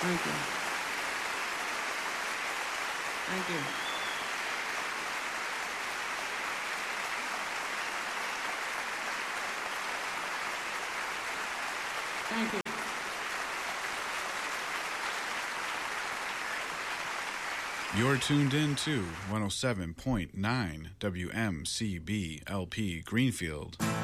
Thank you. Thank you. Thank you. You're tuned in to 107.9 WMCB LP Greenfield.